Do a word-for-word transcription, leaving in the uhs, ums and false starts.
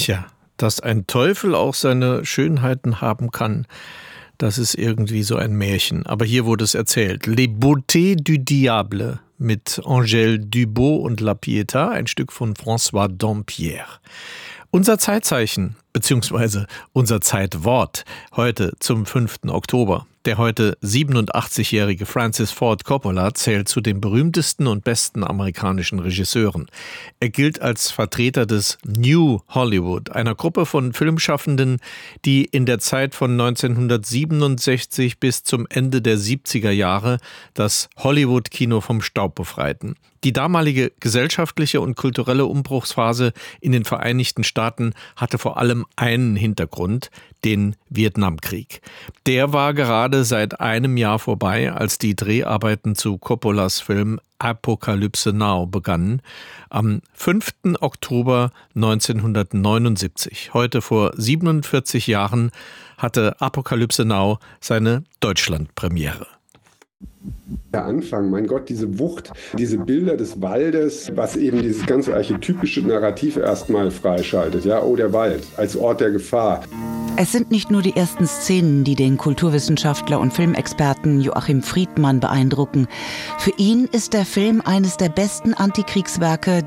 Tja, dass ein Teufel auch seine Schönheiten haben kann, das ist irgendwie so ein Märchen. Aber hier wurde es erzählt. Les Beautés du Diable mit Angèle Dubos und La Pietà, ein Stück von François Dampierre. Unser Zeitzeichen, beziehungsweise unser Zeitwort, heute zum fünften Oktober. Der heute siebenundachtzigjährige Francis Ford Coppola zählt zu den berühmtesten und besten amerikanischen Regisseuren. Er gilt als Vertreter des New Hollywood, einer Gruppe von Filmschaffenden, die in der Zeit von neunzehnhundertsiebenundsechzig bis zum Ende der siebziger Jahre das Hollywood-Kino vom Staub befreiten. Die damalige gesellschaftliche und kulturelle Umbruchsphase in den Vereinigten Staaten hatte vor allem einen Hintergrund, den Vietnamkrieg. Der war gerade seit einem Jahr vorbei, als die Dreharbeiten zu Coppolas Film Apocalypse Now begannen. Am fünften Oktober neunzehnhundertneunundsiebzig, heute vor siebenundvierzig Jahren, hatte Apocalypse Now seine Deutschlandpremiere. Der Anfang, mein Gott, diese Wucht, diese Bilder des Waldes, was eben dieses ganz archetypische Narrativ erstmal freischaltet. Ja, oh, der Wald als Ort der Gefahr. Es sind nicht nur die ersten Szenen, die den Kulturwissenschaftler und Filmexperten Joachim Friedmann beeindrucken. Für ihn ist der Film eines der besten Antikriegswerke,